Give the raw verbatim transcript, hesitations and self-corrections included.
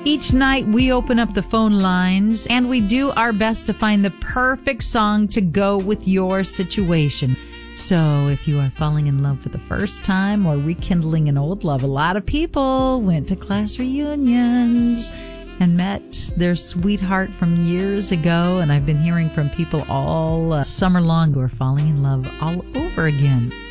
Each night we open up the phone lines and we do our best to find the perfect song to go with your situation. So if you are falling in love for the first time or rekindling an old love, a lot of people went to class reunions and met their sweetheart from years ago. And I've been hearing from people all uh, summer long who are falling in love all over again.